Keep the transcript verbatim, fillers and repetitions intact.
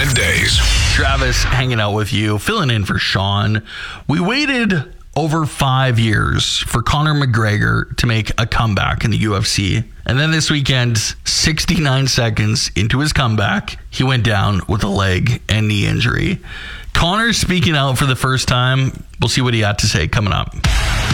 middays. Travis hanging out with you, filling in for Sean. We waited over five years for Conor McGregor to make a comeback in the U F C. And then this weekend, sixty-nine seconds into his comeback, he went down with a leg and knee injury. Conor's speaking out for the first time. We'll see what he had to say coming up.